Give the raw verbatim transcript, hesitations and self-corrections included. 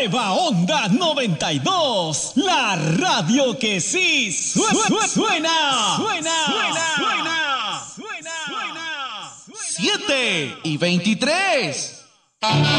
Nueva Onda noventa y dos, la radio que sí suena, suena, suena, suena, suena, suena, suena. siete y veintitrés.